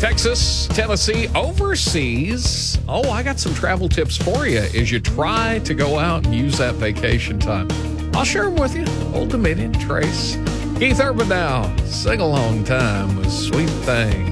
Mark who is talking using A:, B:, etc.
A: Texas, Tennessee, overseas. Oh, I got some travel tips for you as you try to go out and use that vacation time. I'll share them with you. Old Dominion, Trace. Keith Urban now. Sing along time with Sweet Thing.